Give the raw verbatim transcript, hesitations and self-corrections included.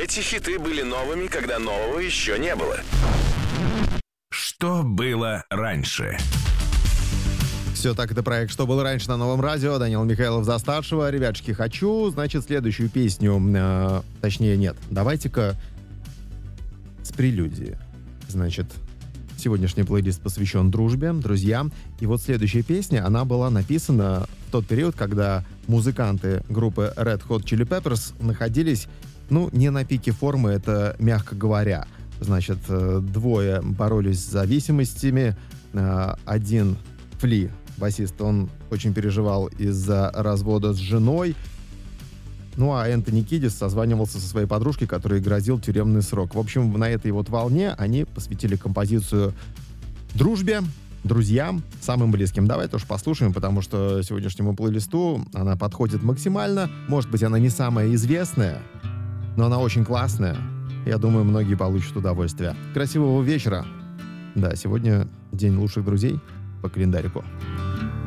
Эти хиты были новыми, когда нового еще не было. Что было раньше? Все так, это проект «Что было раньше» на Новом радио. Данил Михайлов за старшего. Ребятушки, хочу, значит, следующую песню, э, точнее, нет, давайте-ка с прелюдии. Значит, сегодняшний плейлист посвящен дружбе, друзьям. И вот следующая песня, она была написана в тот период, когда музыканты группы Red Hot Chili Peppers находились, ну, не на пике формы, это мягко говоря. Значит, двое боролись с зависимостями. Один, Фли, басист, он очень переживал из-за развода с женой. Ну, а Энтони Кидис созванивался со своей подружкой, которой грозил тюремный срок. В общем, на этой вот волне они посвятили композицию дружбе, друзьям, самым близким. Давай тоже послушаем, потому что сегодняшнему плейлисту она подходит максимально. Может быть, она не самая известная, но она очень классная. Я думаю, многие получат удовольствие. Красивого вечера. Да, сегодня день лучших друзей по календарику.